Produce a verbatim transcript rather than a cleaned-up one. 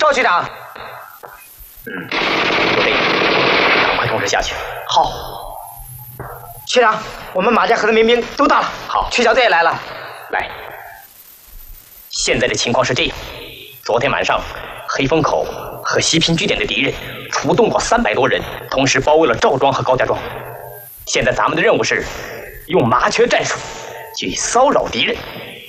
赵局长。 嗯，就这样，赶快通知下去。 好。局长，我们马家河的民兵都到了。 好， 区小队也来了。 来，现在的情况是这样：昨天晚上，黑风口和西平据点的敌人出动过三百多人，同时包围了赵庄和高家庄。现在咱们的任务是用麻雀战术去骚扰敌人，